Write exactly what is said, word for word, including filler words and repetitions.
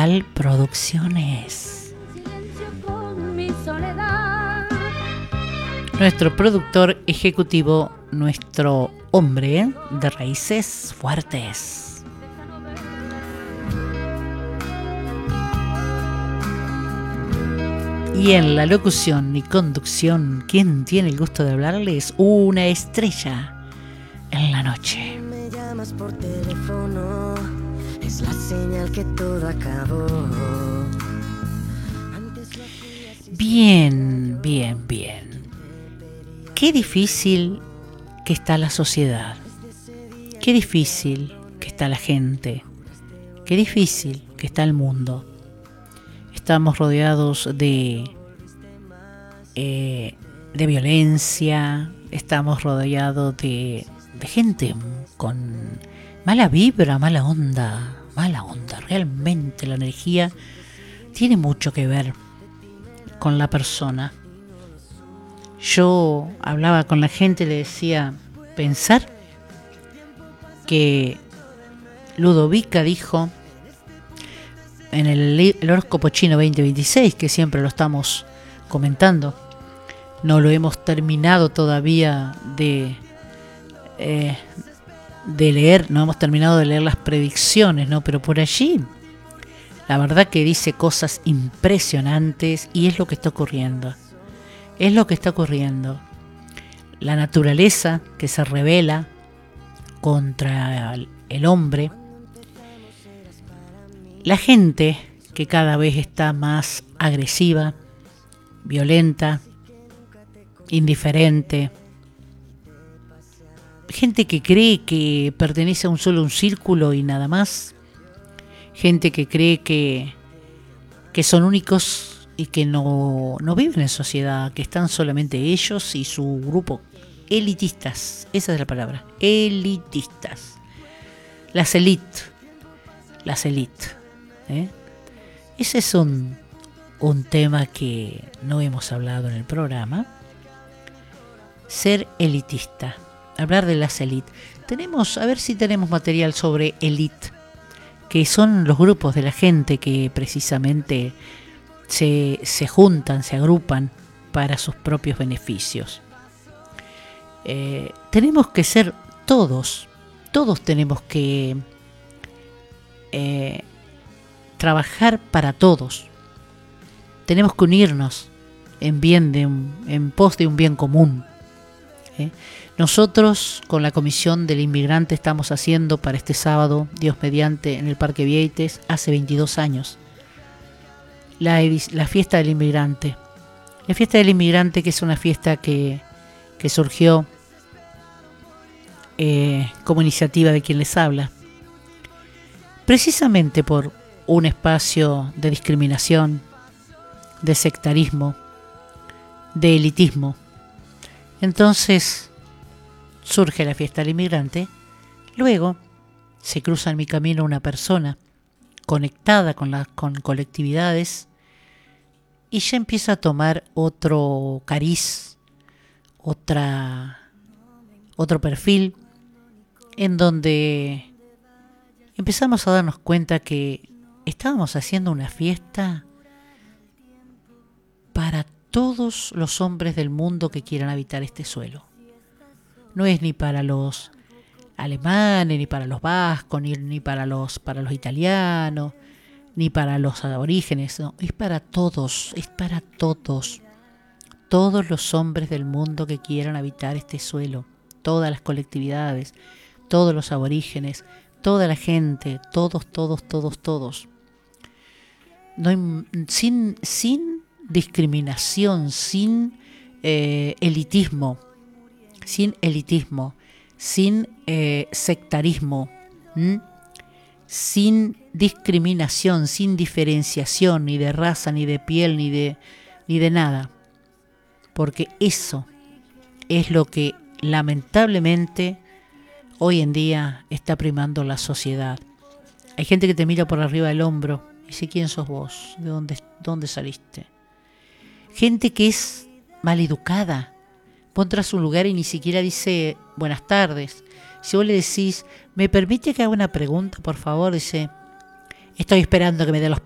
Capital Producciones. Nuestro productor ejecutivo, nuestro hombre de raíces fuertes. Y en la locución y conducción, ¿quién tiene el gusto de hablarles? Una estrella en la noche. Me llamas por teléfono, es la señal que todo acabó. Bien, bien, bien. Qué difícil que está la sociedad. Qué difícil que está la gente. Qué difícil que está el mundo. Estamos rodeados de, eh, de violencia, estamos rodeados de, de gente con mala vibra, mala onda, mala onda. Realmente la energía tiene mucho que ver con la persona. Yo hablaba con la gente y le decía, pensar que Ludovica dijo en el, el horóscopo chino veinte veintiséis, que siempre lo estamos comentando, no lo hemos terminado todavía de, eh, de leer, no hemos terminado de leer las predicciones, ¿no? Pero por allí, la verdad que dice cosas impresionantes y es lo que está ocurriendo. Es lo que está ocurriendo. La naturaleza que se revela contra el hombre. La gente que cada vez está más agresiva, violenta, indiferente. Gente que cree que pertenece a un solo un círculo y nada más. Gente que cree que, que son únicos y que no, no viven en sociedad, que están solamente ellos y su grupo. Elitistas, esa es la palabra, elitistas. Las élites, las élites. ¿eh? Ese es un, un tema que no hemos hablado en el programa. Ser elitista, hablar de las élites. Tenemos, a ver si tenemos material sobre élite, que son los grupos de la gente que precisamente se, se juntan, se agrupan para sus propios beneficios. Eh, tenemos que ser todos, todos tenemos que eh, trabajar para todos. Tenemos que unirnos en bien de un, en pos de un bien común. ¿eh? Nosotros con la Comisión del Inmigrante estamos haciendo para este sábado, Dios mediante, en el Parque Vieites, hace veintidós años, la, la fiesta del inmigrante. La fiesta del inmigrante, que es una fiesta que, que surgió eh, como iniciativa de quien les habla, precisamente por un espacio de discriminación, de sectarismo, de elitismo. Entonces surge la fiesta del inmigrante. Luego se cruza en mi camino una persona conectada con las con colectividades y ya empieza a tomar otro cariz, otra otro perfil, en donde empezamos a darnos cuenta que estábamos haciendo una fiesta para todos los hombres del mundo que quieran habitar este suelo. No es ni para los alemanes, ni para los vascos, ni, ni para los para los italianos, ni para los aborígenes, no, es para todos, es para todos. Todos los hombres del mundo que quieran habitar este suelo, todas las colectividades, todos los aborígenes, toda la gente, todos, todos, todos, todos. No hay, sin, sin discriminación, sin eh, elitismo, sin elitismo, sin eh, sectarismo, ¿m? sin discriminación, sin diferenciación ni de raza, ni de piel, ni de, ni de nada. Porque eso es lo que lamentablemente hoy en día está primando la sociedad. Hay gente que te mira por arriba del hombro y dice, ¿quién sos vos? ¿De dónde, dónde saliste? Gente que es maleducada. Vos entras a un lugar y ni siquiera dice buenas tardes. Si vos le decís, ¿me permite que haga una pregunta, por favor? Dice, estoy esperando que me dé los